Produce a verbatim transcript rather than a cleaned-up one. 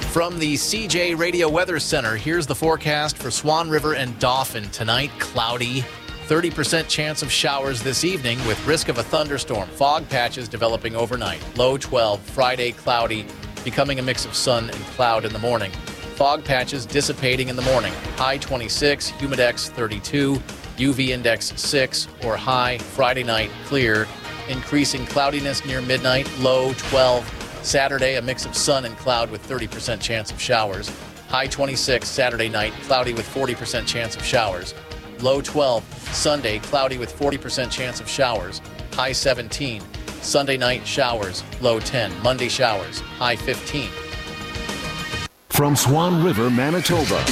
From the C J Radio Weather Center, here's the forecast for Swan River and Dauphin. Tonight, cloudy, thirty percent chance of showers this evening with risk of a thunderstorm. Fog patches developing overnight. Low twelve, Friday cloudy, becoming a mix of sun and cloud in the morning. Fog patches dissipating in the morning. High twenty-six, humidex thirty-two, U V index six or high. Friday night, clear. Increasing cloudiness near midnight. Low twelve. Saturday, a mix of sun and cloud with thirty percent chance of showers. High twenty-six Saturday night, cloudy with forty percent chance of showers. Low twelve. Sunday, cloudy with forty percent chance of showers. High seventeen. Sunday night, showers. Low ten. Monday, showers. High fifteen. From Swan River, Manitoba.